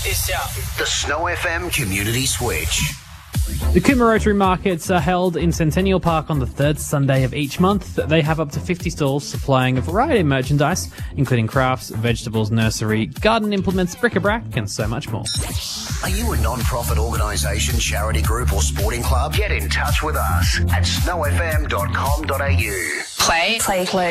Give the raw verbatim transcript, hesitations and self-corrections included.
this out. The Snow F M Community Switch. The Cooma Rotary Markets are held in Centennial Park on the third Sunday of each month. They have up to fifty stalls supplying a variety of merchandise, including crafts, vegetables, nursery, garden implements, bric-a-brac, and so much more. Are you a non-profit organisation, charity group or sporting club? Get in touch with us at snow f m dot com dot a u. Play. Play. Play.